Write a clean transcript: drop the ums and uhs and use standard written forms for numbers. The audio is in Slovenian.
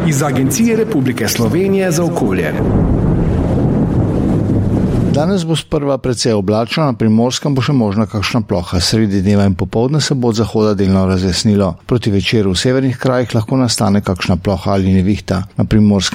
iz Agencije Republike Slovenije za okolje. Danes bo sprva precej oblačno, na Primorskem bo še možna kakšna ploha. Sredi dneva in popoldne se bo od zahoda delno razjasnilo. Proti večeru v severnih krajih lahko nastane kakšna ploha ali nevihta. Na Primorskem